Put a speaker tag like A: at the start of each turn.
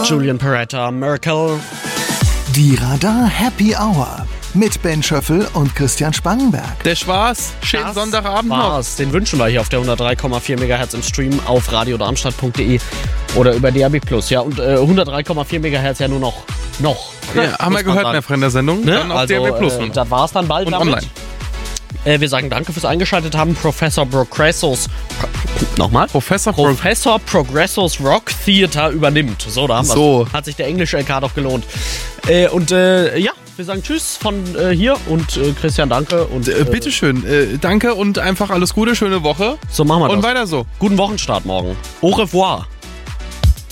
A: Julian Peretta, Merkel.
B: Die Radar Happy Hour mit Ben Schöffel und Christian Spangenberg.
C: Der Spaß. Schönen Sonntagabend noch.
A: Den wünschen wir hier auf der 103,4 MHz im Stream auf radiodarmstadt.de oder über DAB+. Ja, und 103,4 MHz ja nur noch.
C: Ja, haben wir gehört mehr von der Sendung.
A: Ne?
C: Dann auf
A: Also,
C: DAB+.
A: das war's dann bald
C: und
A: damit.
C: online.
A: Wir sagen danke fürs Eingeschaltet haben. Professor Progressos Rock Theater übernimmt. So, da haben wir
C: So.
A: Hat sich der englische LK doch gelohnt. Wir sagen Tschüss von hier und Christian, danke. Und
C: Bitteschön. Danke und einfach alles Gute, schöne Woche.
A: So machen wir das.
C: Und weiter so.
A: Guten Wochenstart morgen. Au revoir.